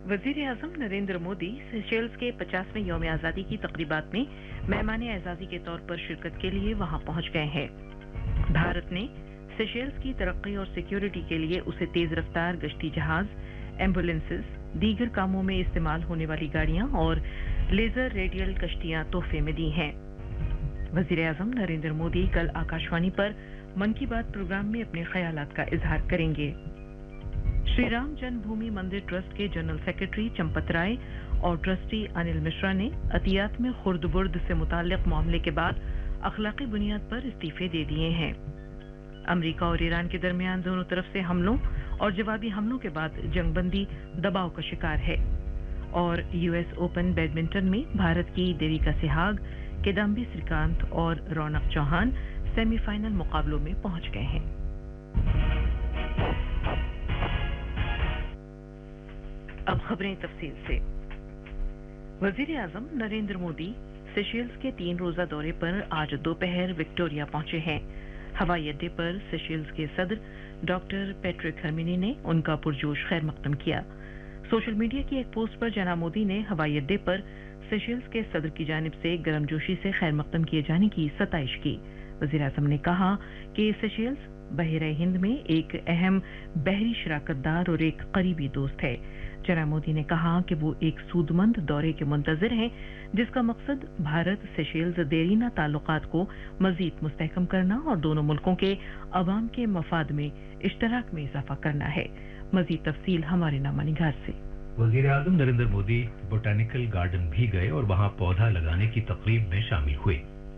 वज़ीर-ए-आज़म नरेंद्र मोदी सेशेल्स के 50वें यौम आज़ादी की तक़रीबात में मेहमान एज़ाज़ी के तौर पर शिरकत के लिए वहां पहुंच गए हैं। भारत ने सेशेल्स की तरक्की और सिक्योरिटी के लिए उसे तेज रफ्तार गश्ती जहाज, एम्बुलेंसेस, दीगर कामों में इस्तेमाल होने वाली गाड़ियां और लेजर रेडियल कश्तियां तोहफे में दी हैं। वज़ीर-ए-आज़म नरेंद्र मोदी कल आकाशवाणी पर मन की बात प्रोग्राम में अपने ख्यालात का इजहार करेंगे। श्री राम जन्मभूमि मंदिर ट्रस्ट के जनरल सेक्रेटरी चंपत राय और ट्रस्टी अनिल मिश्रा ने अतियात में खुर्द-बुर्द से मुताल्लिक मामले के बाद अखलाकी बुनियाद पर इस्तीफे दे दिए हैं। अमेरिका और ईरान के दरमियान दोनों तरफ से हमलों और जवाबी हमलों के बाद जंगबंदी दबाव का शिकार है। और यूएस ओपन बैडमिंटन में भारत की देविका सहवाग, किदाम्बी श्रीकांत और रौनक चौहान सेमीफाइनल मुकाबलों में पहुंच गए हैं। अब खबरें तफसील से। वज़ीर-ए-आज़म नरेंद्र मोदी सेशेल्स के 3 रोजा दौरे पर आज दोपहर विक्टोरिया पहुंचे हैं। हवाई अड्डे पर सेशेल्स के सदर डॉक्टर पैट्रिक हर्मिनी ने उनका पुरजोश खैर मकदम किया। सोशल मीडिया की एक पोस्ट पर जनाब मोदी ने हवाई अड्डे पर सेशेल्स के सदर की जानिब से गर्मजोशी से खैर मकदम किए जाने की सताइश की। वज़ीर-ए-आज़म ने कहा कि सेशेल्स बहरे हिंद में एक अहम बहरी शराकतदार और एक करीबी दोस्त है। जनाब मोदी ने कहा कि वो एक सूदमंद दौरे के मुंतज़िर हैं, जिसका मकसद भारत सेशेल्स देरीना ताल्लुकात को मजीद मुस्तहकम करना और दोनों मुल्कों के अवाम के मफाद में इश्तराक में इजाफा करना है। मजीद तफसील हमारे नामा निगार से। वज़ीर-ए-आज़म नरेंद्र मोदी बोटानिकल गार्डन भी गए और वहां पौधा लगाने की तकरीब में शामिल हुए।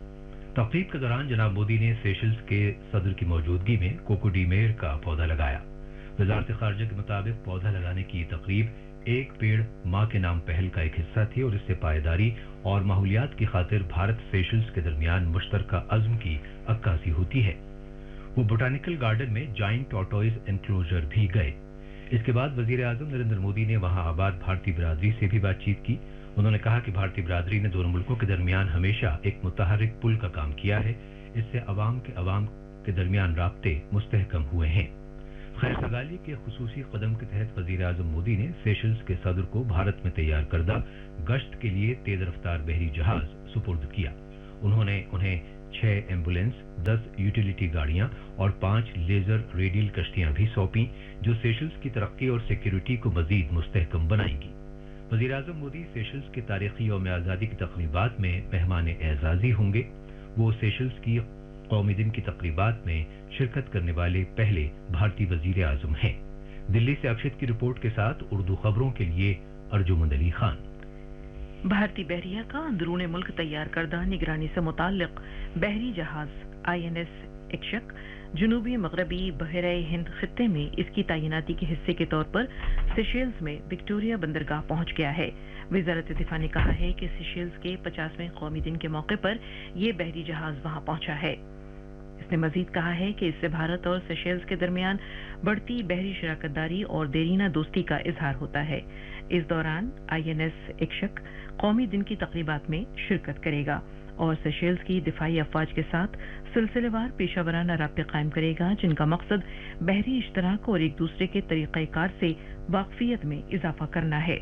तकरीब के दौरान जनाब मोदी ने सेशेल्स के सदर की मौजूदगी में कोकोडीमेर का पौधा लगाया। वज़ारत ख़ारिजा के मुताबिक पौधा लगाने की तकरीब एक पेड़ माँ के नाम पहल का एक हिस्सा थी और इससे पायदारी और माहौलियात की खातिर भारत सेशेल्स के दरमियान मुश्तरका अज़्म की अक्कासी होती है। वो बोटानिकल गार्डन में जाइंट टॉर्टोइज एनक्लोजर भी गए। इसके बाद वज़ीर-ए-आज़म नरेंद्र मोदी ने वहां आबाद भारतीय बिरादरी से भी बातचीत की। उन्होंने कहा कि भारतीय बिरादरी ने दोनों मुल्कों के दरमियान हमेशा एक मुतहर्रिक पुल का काम किया है। इससे अवाम के दरमियान राब्ते मुस्तहकम हुए हैं। खैर सगाली के खुसूसी कदम के तहत वज़ीर-ए-आज़म मोदी ने सेशेल्स के सदर को भारत में तैयार करदा गश्त के लिए तेज रफ्तार बहरी जहाज सुपुर्द किया। उन्होंने उन्हें 6 एम्बुलेंस, 10 यूटिलिटी गाड़ियां और 5 लेजर रेडियल कश्तियां भी सौंपी, जो सेशेल्स की तरक्की और सिक्योरिटी को मजीद मुस्तहकम बनाएंगी। वज़ीर-ए-आज़म मोदी सेशेल्स के तारीखी यौम आज़ादी की तक़रीबात में मेहमान एज़ाज़ी होंगे। वो सेशेल्स की कौमी दिन की तक़रीबात में शिरकत करने वाले पहले भारतीय वज़ीर-ए-आज़म हैं। दिल्ली से अक्षित की रिपोर्ट के साथ उर्दू खबरों के लिए अर्जुमंद अली खान। भारतीय बहरिया का अंदरूने मुल्क तैयार करदा निगरानी से मुताल्लिक बहरी जहाज INS इक्शक जनूबी मगरबी बहरे हिंद खित्ते में इसकी तैनाती के हिस्से के तौर पर सेशेल्स में विक्टोरिया बंदरगाह पहुंच गया है। वज़ारत दिफा ने कहा है कि सेशेल्स के 50वें कौमी दिन के मौके पर यह बहरी जहाज वहां पहुंचा है। इसने मजीद कहा है कि इससे भारत और सेशेल्स के दरमियान बढ़ती बहरी शराकतदारी और देरीना दोस्ती का इजहार होता है। इस दौरान INS इक्शक कौमी दिन की तक़रीबात में शिरकत करेगा और सेशेल्स की दिफाई अफवाज के साथ सिलसिलेवार पेशावराना राब्ते कायम करेगा, जिनका मकसद बहरी इश्तराक और एक दूसरे के तरीक़ाकार से वाक़फियत में इजाफा करना है।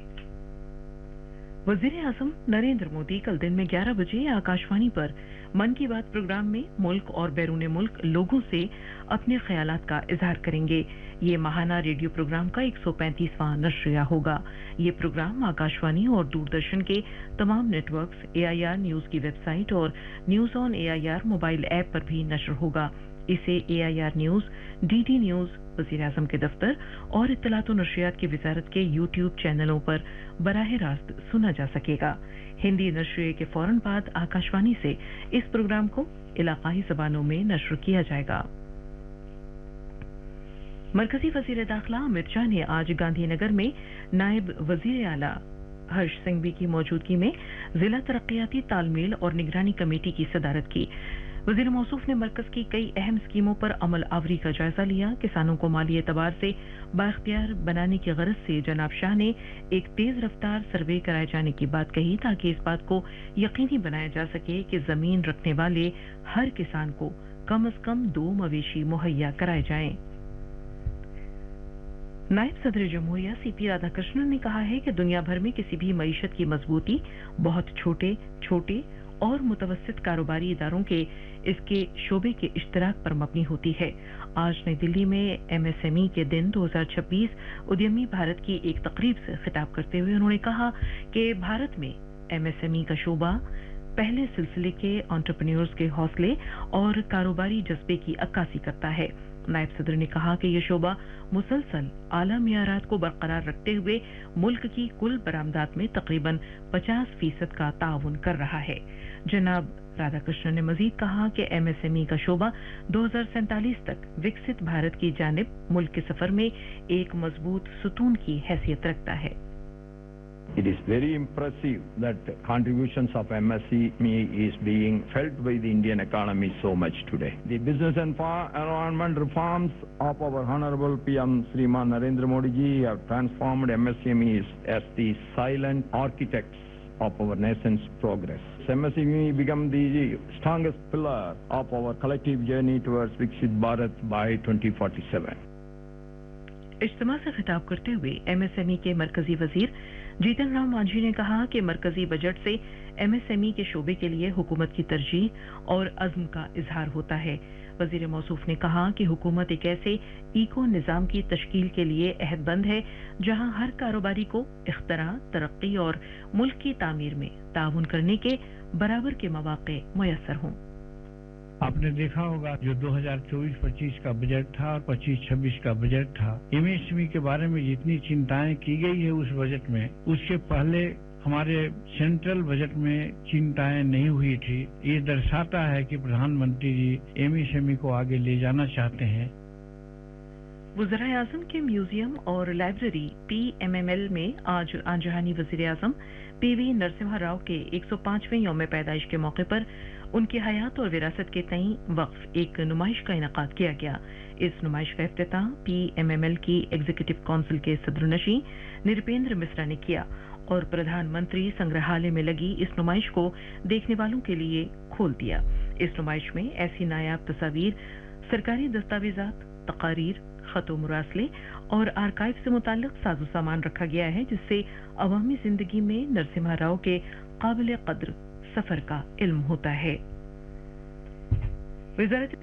वज़ीर-ए-आज़म नरेंद्र मोदी कल दिन में 11 बजे आकाशवाणी पर मन की बात प्रोग्राम में मुल्क और बैरून मुल्क लोगों से अपने ख्यालात का इजहार करेंगे। ये माहाना रेडियो प्रोग्राम का 135वां नशरिया होगा। ये प्रोग्राम आकाशवाणी और दूरदर्शन के तमाम नेटवर्क्स, AIR न्यूज की वेबसाइट और news on AIR mobile app पर भी नशर होगा। इसे AIR न्यूज, DD न्यूज, वज़ीर-ए-आज़म के दफ्तर और इत्तलात व नशरियात की वजारत के YouTube चैनलों पर बराह रास्त सुना जा सकेगा। हिंदी नशरिये के फौरन बाद आकाशवाणी से इस प्रोग्राम को इलाकाई ज़बानों में नशर किया जाएगा। मरकजी वज़ीर दाखिला अमित शाह ने आज गांधीनगर में नायब वज़ीर आला हर्ष सिंघवी की मौजूदगी में जिला तरक्याती तालमेल और निगरानी कमेटी की सदारत की। वज़ीर मौसूफ ने मरकज की कई अहम स्कीमों पर अमल आवरी का जायजा लिया। किसानों को माली एतबार से बाइख्तियार बनाने की गरज से जनाब शाह ने एक तेज रफ्तार सर्वे कराए जाने की बात कही, ताकि इस बात को यकीनी बनाया जा सके कि जमीन रखने वाले हर किसान को कम से कम 2 मवेशी मुहैया कराए जाएं। नायब सदर जमहूरिया सीपी राधाकृष्णन ने कहा है कि दुनिया भर में किसी भी मईशत की मजबूती बहुत छोटे और मुतवस्सित कारोबारी इदारों के इसके शोबे के इश्तराक पर मबनी होती है। आज नई दिल्ली में एमएसएमई के दिन 2026 उद्यमी भारत की एक तकरीब से खिताब करते हुए उन्होंने कहा कि भारत में एमएसएमई का शोबा पहले सिलसिले के एंटरप्रेन्योर्स के हौसले और कारोबारी जज्बे की अक्कासी करता है। नायब सदर ने कहा कि यह शोबा मुसलसल आला मियारात को बरकरार रखते हुए मुल्क की कुल बरामदात में तकरीबन 50% का ताउन कर रहा है। जनाब राधाकृष्णन ने मजीद कहा कि एमएसएमई का शोबा 2047 तक विकसित भारत की जानिब मुल्क के सफर में एक मजबूत सुतून की हैसियत रखता है। It is very impressive that contributions of MSME is being felt by the Indian economy so much today. The business and environment reforms of our Honorable PM Shriman Narendra Modi ji have transformed MSMEs as the silent architects of our nation's progress. MSME become the strongest pillar of our collective journey towards Viksit Bharat by 2047. इज्तिमा से खिताब करते हुए MSME के मरकजी वजीर जीतन राम मांझी ने कहा कि मरकजी बजट से एमएसएमई के शोबे के लिए हुकूमत की तरजीह और अज़्म का इजहार होता है। वजीर मौसूफ ने कहा कि हुकूमत एक ऐसे इको निज़ाम की तश्कील के लिए अहदबंद है जहां हर कारोबारी को इख्तरा, तरक्की और मुल्क की तामीर में ताउन करने के बराबर के मौके मुयस्सर हों। आपने देखा होगा जो 2024-25 का बजट था और 25-26 का बजट था, एमएसएमई के बारे में जितनी चिंताएं की गई है उस बजट में, उसके पहले हमारे सेंट्रल बजट में चिंताएं नहीं हुई थी। ये दर्शाता है कि प्रधानमंत्री जी एमएसएमई को आगे ले जाना चाहते हैं। वज़ीर आज़म के म्यूजियम और लाइब्रेरी पीएमएमएल में आज आंजहानी वज़ीर आज़म पीवी नरसिम्हा राव के 105वें यौम पैदाइश के मौके पर उनकी हयात और विरासत के तईं वक्फ एक नुमाइश का इनेकाद किया गया। इस नुमाइश का इफ्तिताह पीएमएमएल की एग्जीक्यूटिव काउंसिल के सदरुनशी निरपेंद्र मिश्रा ने किया और प्रधानमंत्री संग्रहालय में लगी इस नुमाइश को देखने वालों के लिए खोल दिया। इस नुमाइश में ऐसी नायाब तस्वीर, सरकारी दस्तावेजात, तकारीर, खतो मुरासले और आर्काइव से मुताल्लिक साजो सामान रखा गया है जिससे अवामी जिंदगी में नरसिम्हा राव के काबिल कद्र सफर का इल्म होता है।